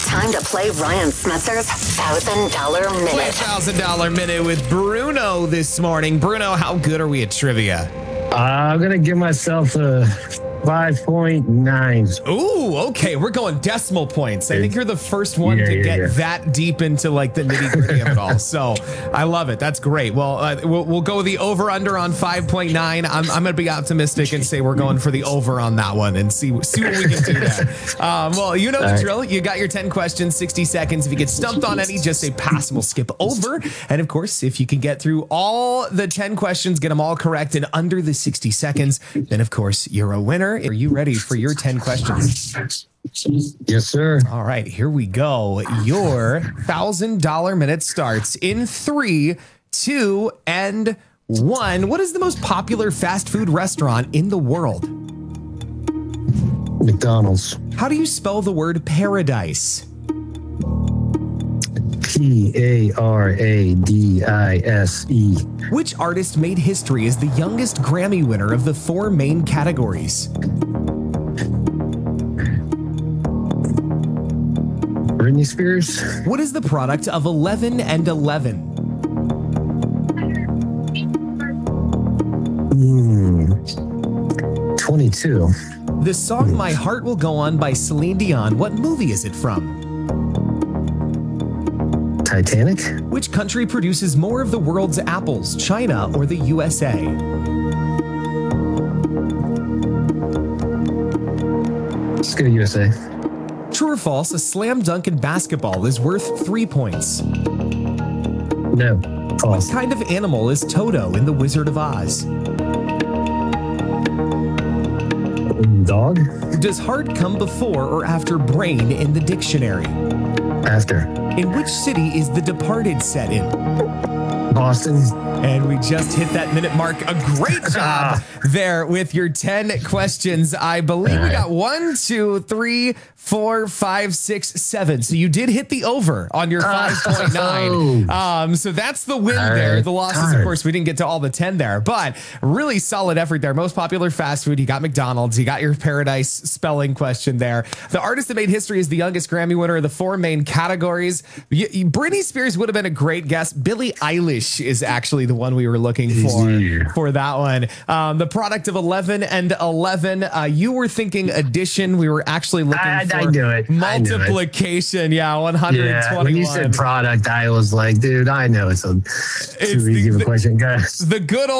Time to play Ryan Smetzer's $1,000 Minute. Play $1,000 Minute with Bruno this morning. Bruno, how good are we at trivia? I'm going to give myself a 5.9. Ooh, okay. We're going decimal points. I think you're the first one to get that deep into like the nitty gritty of it all. So I love it. That's great. Well, we'll go the over under on 5.9. I'm going to be optimistic and say we're going for the over on that one and see what we can do there. Well, you know the drill. You got your 10 questions, 60 seconds. If you get stumped on any, just say pass and we'll skip over. And of course, if you can get through all the 10 questions, get them all correct in under the 60 seconds, then of course you're a winner. Are you ready for your 10 questions? Yes, sir. All right, here we go. Your $1,000 minute starts in 3, 2, and 1. What is the most popular fast food restaurant in the world? McDonald's. How do you spell the word paradise? Paradise. Which artist made history as the youngest Grammy winner of the 4 main categories? Britney Spears. What is the product of 11 and 11? 22. The song My Heart Will Go On by Celine Dion, what movie is it from? Titanic. Which country produces more of the world's apples, China or the USA? Let's go USA. True or false, a slam dunk in basketball is worth 3 points. No. False. What kind of animal is Toto in The Wizard of Oz? Dog. Does heart come before or after brain in the dictionary? After. In which city is The Departed set in? Boston. And we just hit that minute mark. A great job there with your 10 questions. I believe we got 1, 2, 3, 4, 5, 6, 7. So you did hit the over on your 5.9. So that's the win there. The losses, of course, we didn't get to all the 10 there, but really solid effort there. Most popular fast food. You got McDonald's. You got your paradise spelling question there. The artist that made history is the youngest Grammy winner of the 4 main categories. Britney Spears would have been a great guess. Billie Eilish is actually the one we were looking for that one. The product of 11 and 11. You were thinking addition. We were actually looking for multiplication. Yeah, 121. Yeah, when you said product, I was like, dude, I know it's too easy of a question, guys. The good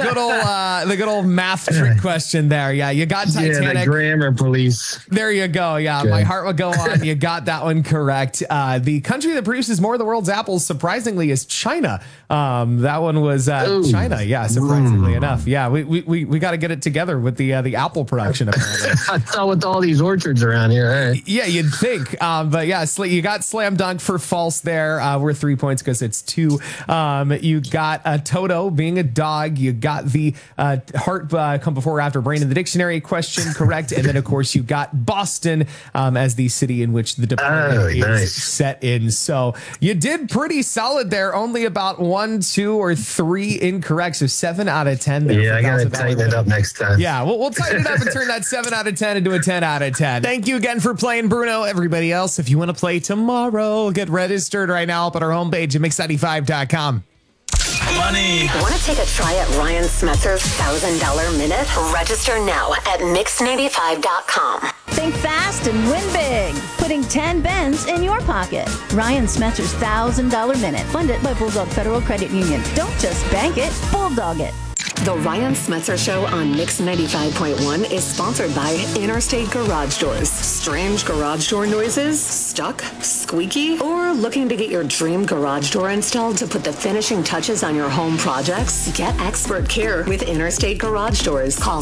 old math trick question there. Yeah, you got Titanic. Yeah, the grammar police. There you go. Yeah, My Heart Will Go On. You got that one correct. The country that produces more of the world's apples, surprisingly, is China. That one was China. Yeah, surprisingly enough. Yeah, we got to get it together with the apple production. Apparently. I thought with all these orchards around here. Right? Yeah, you'd think. But yeah, you got slam dunk for false there. We're 3 points because it's 2. You got Toto being a dog. You got the heart come before or after brain in the dictionary question correct. And then, of course, you got Boston as the city in which The Departed is set in. So you did pretty solid there. Only about 1, 2, or 3 incorrect. So 7 out of 10 there. Yeah, I got to tighten it up next time. Yeah, we'll tighten it up and turn that 7 out of 10 into a 10 out of 10. Thank you again for playing, Bruno. Everybody else, if you want to play tomorrow, get registered right now up at our homepage at mix95.com. Money. Want to take a try at Ryan Smetzer's $1,000 Minute? Register now at mix95.com. Think fast and win big. Putting 10 bends in your pocket. Ryan Smetzer's $1,000 Minute. Funded by Bulldog Federal Credit Union. Don't just bank it, bulldog it. The Ryan Smetzer Show on Mix 95.1 is sponsored by Interstate Garage Doors. Strange garage door noises? Stuck? Squeaky? Or looking to get your dream garage door installed to put the finishing touches on your home projects? Get expert care with Interstate Garage Doors. Call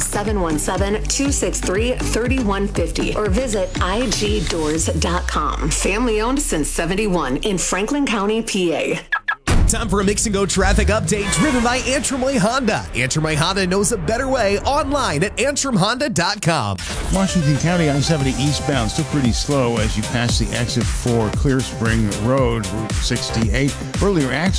717-263-3150 or visit igdoors.com. Family owned since 71 in Franklin County, PA. Time for a Mix and Go traffic update driven by Antrim Way Honda. Antrim Way Honda knows a better way online at antrimhonda.com. Washington County I-70 eastbound still pretty slow as you pass the exit for Clear Spring Road, Route 68. Earlier accident